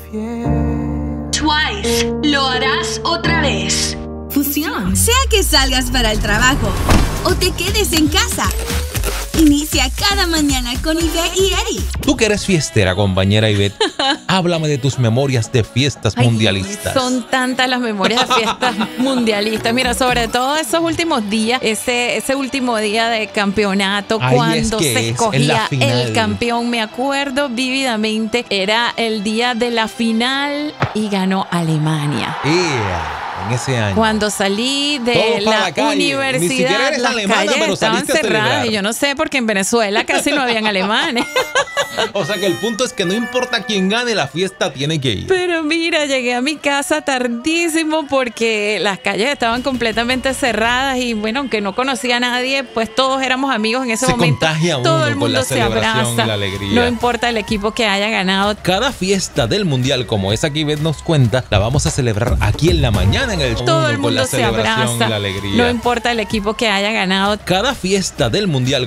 Twice, lo harás otra vez. Fusión. Sea que salgas para el trabajo o te quedes en casa, inicia cada mañana con Ivette y Eddie. Tú que eres fiestera, compañera Ivette, háblame de tus memorias de fiestas mundialistas. Son tantas las memorias de fiestas mundialistas. Mira, sobre todo esos últimos días, ese último día de campeonato, cuando se escogía el campeón, me acuerdo vívidamente, era el día de la final y ganó Alemania. En ese año. Cuando salí de la universidad, las calles estaban cerradas y yo no sé, porque en Venezuela casi no habían alemanes. O sea que el punto es que no importa quién gane, la fiesta tiene que ir. Pero mira, llegué a mi casa tardísimo porque las calles estaban completamente cerradas y bueno, aunque no conocía a nadie, pues todos éramos amigos en ese momento. Todo el mundo se abraza. La alegría. No importa el equipo que haya ganado. Cada fiesta del mundial, como esa que Ivette nos cuenta, la vamos a celebrar aquí en la mañana en el show. Todo el mundo se abraza. Y la alegría. No importa el equipo que haya ganado. Cada fiesta del mundial